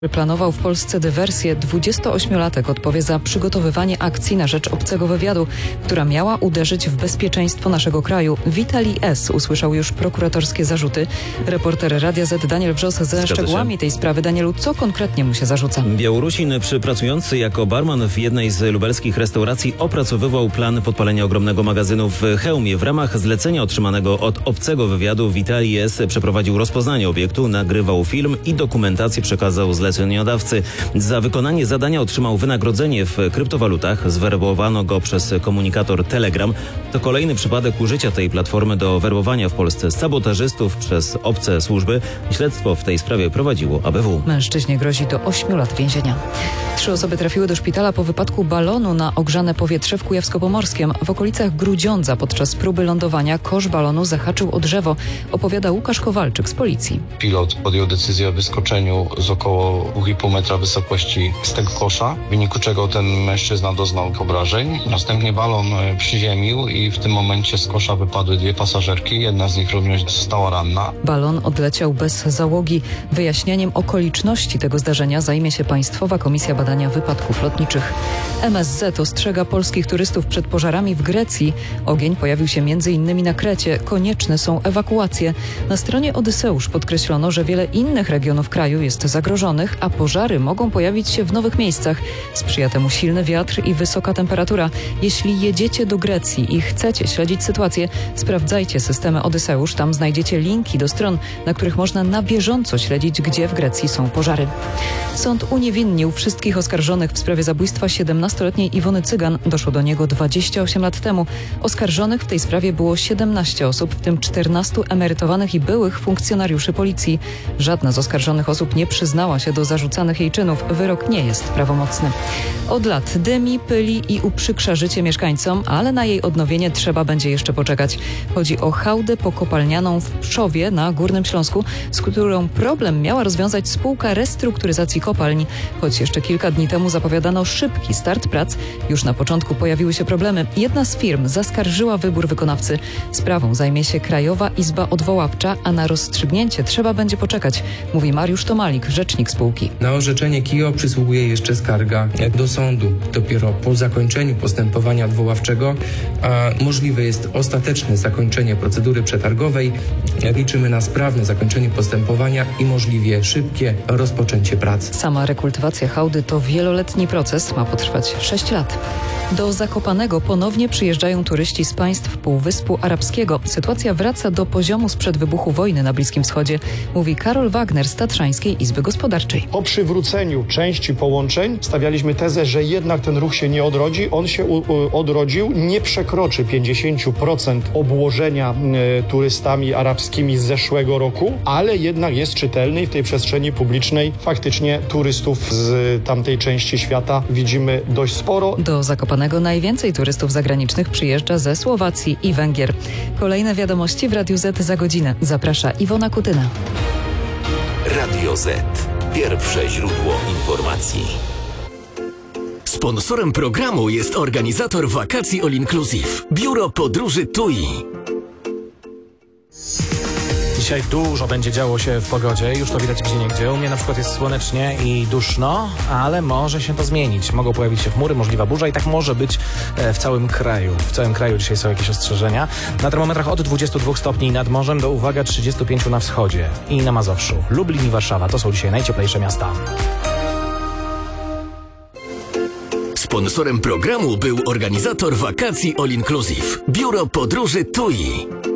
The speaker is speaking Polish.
Planował w Polsce dywersję. 28-latek odpowie za przygotowywanie akcji na rzecz obcego wywiadu, która miała uderzyć w bezpieczeństwo naszego kraju. Witalij S. usłyszał już prokuratorskie zarzuty. Reporter Radia Z Daniel Wrzos ze szczegółami tej sprawy. Danielu, co konkretnie mu się zarzuca? Białorusin pracujący jako barman w jednej z lubelskich restauracji opracowywał plan podpalenia ogromnego magazynu w Chełmie. W ramach zlecenia otrzymanego od obcego wywiadu Witalij S. przeprowadził rozpoznanie obiektu, nagrywał film i dokumentację przekazał zleceniodawcy. Za wykonanie zadania otrzymał wynagrodzenie w kryptowalutach. Zwerbowano go przez komunikator Telegram. To kolejny przypadek użycia tej platformy do werbowania w Polsce sabotażystów przez obce służby. Śledztwo w tej sprawie prowadziło ABW. Mężczyźnie grozi do 8 lat więzienia. 3 osoby trafiły do szpitala po wypadku balonu na ogrzane powietrze w Kujawsko-Pomorskiem. W okolicach Grudziądza podczas próby lądowania kosz balonu zahaczył o drzewo. Opowiada Łukasz Kowalczyk z policji. Pilot podjął decyzję o wyskoczeniu z około 2,5 metra wysokości z tego kosza, w wyniku czego ten mężczyzna doznał obrażeń. Następnie balon przyziemił i w tym momencie z kosza wypadły 2 pasażerki. Jedna z nich również została ranna. Balon odleciał bez załogi. Wyjaśnieniem okoliczności tego zdarzenia zajmie się Państwowa Komisja Badania Wypadków Lotniczych. MSZ ostrzega polskich turystów przed pożarami w Grecji. Ogień pojawił się m.in. na Krecie. Konieczne są ewakuacje. Na stronie Odyseusz podkreślono, że wiele innych regionów kraju jest zagrożonych, a pożary mogą pojawić się w nowych miejscach. Sprzyja temu silny wiatr i wysoka temperatura. Jeśli jedziecie do Grecji i chcecie śledzić sytuację, sprawdzajcie systemy Odyseusz. Tam znajdziecie linki do stron, na których można na bieżąco śledzić, gdzie w Grecji są pożary. Sąd uniewinnił wszystkich oskarżonych w sprawie zabójstwa 17-letniej Iwony Cygan. Doszło do niego 28 lat temu. Oskarżonych w tej sprawie było 17 osób, w tym 14 emerytowanych i byłych funkcjonariuszy policji. Żadna z oskarżonych osób nie przyznała się do zarzucanych jej czynów. Wyrok nie jest prawomocny. Od lat dymi, pyli i uprzykrza życie mieszkańcom, ale na jej odnowienie trzeba będzie jeszcze poczekać. Chodzi o hałdę pokopalnianą w Pszowie na Górnym Śląsku, z którą problem miała rozwiązać spółka restrukturyzacji kopalń. Choć jeszcze kilka dni temu zapowiadano szybki start prac, już na początku pojawiły się problemy. Jedna z firm zaskarżyła wybór wykonawcy. Sprawą zajmie się Krajowa Izba Odwoławcza, a na rozstrzygnięcie trzeba będzie poczekać, mówi Mariusz Tomalik, rzecznik spółki. Na orzeczenie KIO przysługuje jeszcze skarga do sądu. Dopiero po zakończeniu postępowania odwoławczego możliwe jest ostateczne zakończenie procedury przetargowej. Liczymy na sprawne zakończenie postępowania i możliwie szybkie rozpoczęcie prac. Sama rekultywacja hałdy to wieloletni proces, ma potrwać 6 lat. Do Zakopanego ponownie przyjeżdżają turyści z państw Półwyspu Arabskiego. Sytuacja wraca do poziomu sprzed wybuchu wojny na Bliskim Wschodzie, mówi Karol Wagner z Tatrzańskiej Izby Gospodarczej. Po przywróceniu części połączeń stawialiśmy tezę, że jednak ten ruch się nie odrodzi. On się odrodził, nie przekroczy 50% obłożenia turystami arabskimi z zeszłego roku, ale jednak jest czytelny i w tej przestrzeni publicznej faktycznie turystów z tamtej części świata widzimy dość sporo. Do Zakopanego najwięcej turystów zagranicznych przyjeżdża ze Słowacji i Węgier. Kolejne wiadomości w Radiu Z za godzinę. Zaprasza Iwona Kutyna. Radio Z. Pierwsze źródło informacji. Sponsorem programu jest organizator wakacji All Inclusive. Biuro Podróży TUI. Dzisiaj dużo będzie działo się w pogodzie, już to widać gdzieniegdzie. U mnie na przykład jest słonecznie i duszno, ale może się to zmienić. Mogą pojawić się chmury, możliwa burza i tak może być w całym kraju. W całym kraju dzisiaj są jakieś ostrzeżenia. Na termometrach od 22 stopni nad morzem do, uwaga, 35 na wschodzie i na Mazowszu. Lublin i Warszawa to są dzisiaj najcieplejsze miasta. Sponsorem programu był organizator wakacji All Inclusive. Biuro Podróży TUI.